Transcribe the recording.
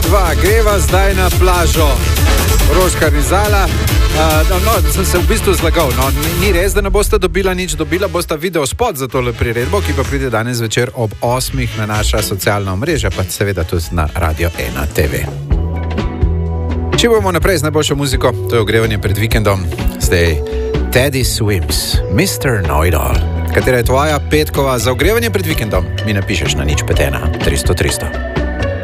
dva, greva zdaj na plažo. Rožkar in Zala. Sem se v bistvu zlagal. Ni res, da ne boste dobila nič. Dobila boste video spot za tole priredbo, ki pa pride danes večer ob 8 na naša socialna omrežja, pa seveda tudi na Radio 1 TV. Če bomo naprej z najboljšo muziko, to je ogrevanje pred vikendom. Zdaj Teddy Swims, Mr. Know-it-all. Katera je tvoja petkova za ogrevanje pred vikendom? Mi napišeš na 051 300 300.